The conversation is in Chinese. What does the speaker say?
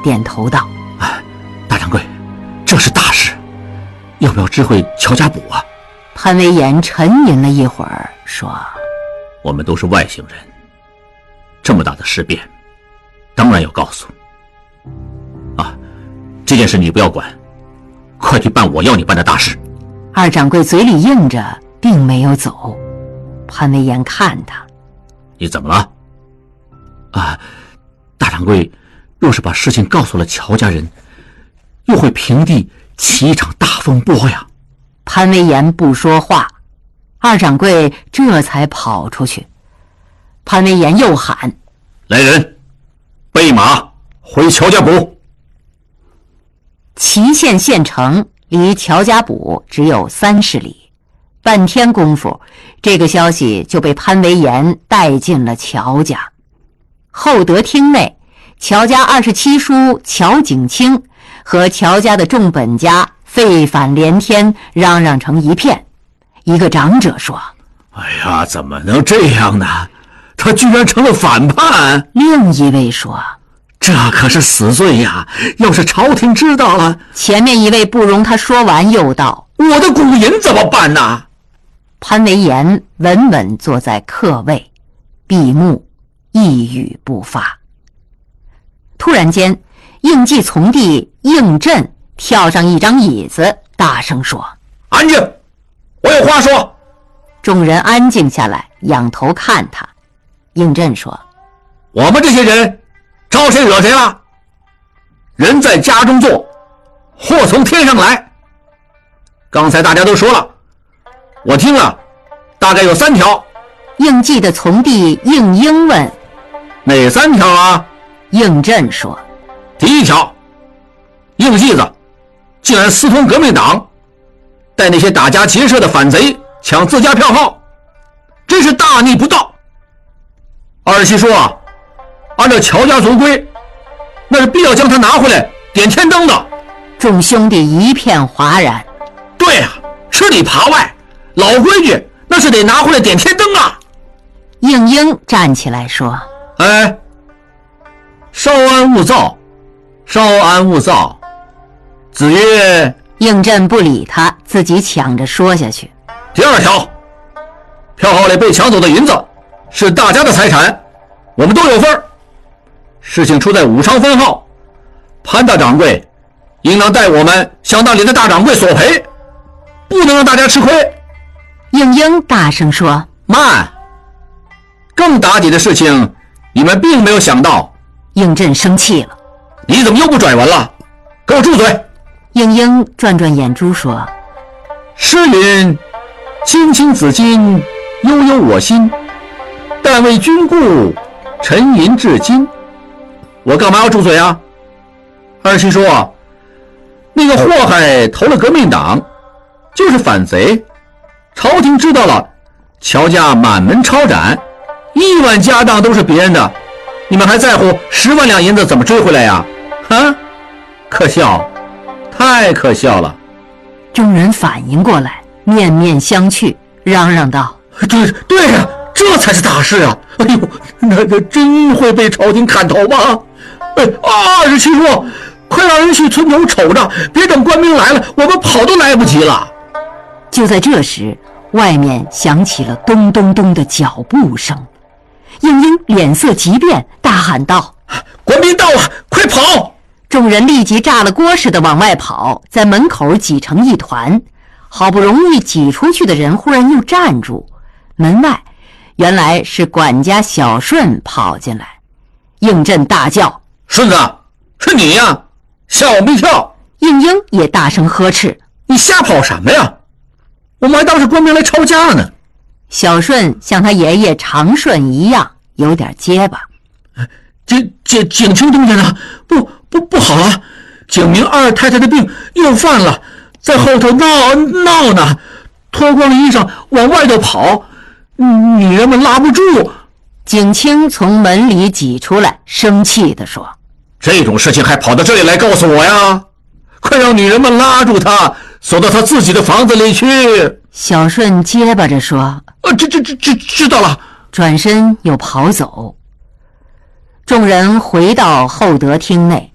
点头道： 大掌柜，这是大事，要不要知会乔家堡啊？ 潘威严沉吟了一会儿，说： 我们都是外星人，这么大的事变，当然要告诉。这件事你不要管，快去办我要你办的大事。 二掌柜嘴里应着，并没有走。潘威严看他： 你怎么了？大掌柜若是把事情告诉了乔家人，又会平地起一场大风波呀。 潘威严不说话，二掌柜这才跑出去。潘威严又喊： 来人，备马回乔家堡。 祁县县城离乔家堡只有30里，半天功夫，这个消息就被潘威严带进了乔家。厚德厅内，乔家27叔乔景清和乔家的众本家废反连天，嚷嚷成一片。一个长者说： 哎呀，怎么能这样呢？他居然成了反叛。 另一位说： 这可是死罪呀！要是朝廷知道了…… 前面一位不容他说完，又道： 我的古银怎么办呢？ 潘威严稳稳坐在客位，闭目，一语不发。突然间，应季从弟应震跳上一张椅子，大声说： 安静，我有话说。 众人安静下来，仰头看他。应震说： 我们这些人招谁惹谁了？人在家中坐，祸从天上来。刚才大家都说了，我听了大概有3条。 应季的从弟应英问： 哪3条啊？ 应震说： 第1条，应继子竟然私通革命党，带那些打家劫舍的反贼抢自家票号，真是大逆不道。二七说按照乔家族规，那是必要将他拿回来点天灯的。 众兄弟一片哗然。 对啊，吃里扒外，老规矩，那是得拿回来点天灯啊。 应英站起来说： 稍安勿躁，稍安勿躁。子曰。 应震不理他，自己抢着说下去。 第2条，票号里被抢走的银子是大家的财产，我们都有份。事情出在武昌分号，潘大掌柜应当代我们向那里的大掌柜索赔，不能让大家吃亏。 应英大声说： 慢！更打底的事情你们并没有想到。 应震生气了： 你怎么又不拽完了？给我住嘴！ 应英转转眼珠说： 诗云：青青子衿，悠悠我心，但为君故，沉吟至今。我干嘛要住嘴啊？二七说，那个祸害投了革命党，就是反贼，朝廷知道了，乔家满门抄斩，1万家当都是别人的，你们还在乎10万两银子怎么追回来呀？可笑，太可笑了。 众人反应过来，面面相觑，嚷嚷道： 对呀，这才是大事啊！哎呦，那真会被朝廷砍头吗？27叔，快让人去村头瞅着，别等官兵来了，我们跑都来不及了。 就在这时，外面响起了咚咚咚的脚步声。应英脸色急变，大喊道： 官兵到了，快跑！ 众人立即炸了锅似的往外跑，在门口挤成一团。好不容易挤出去的人忽然又站住，门外原来是管家小顺跑进来。应震大叫： 顺子，是你呀，吓我们一跳！ 应英也大声呵斥： 你瞎跑什么呀？我们还当是官兵来抄家呢。 小顺像他爷爷长顺一样，有点结巴。 景清东家呢？不好了，景明二太太的病又犯了，在后头闹呢，脱光了衣裳往外头跑，女人们拉不住。 景清从门里挤出来，生气地说： 这种事情还跑到这里来告诉我呀？快让女人们拉住他，送到他自己的房子里去。 小顺结巴着说： 知道了。 转身又跑走。众人回到厚德厅内，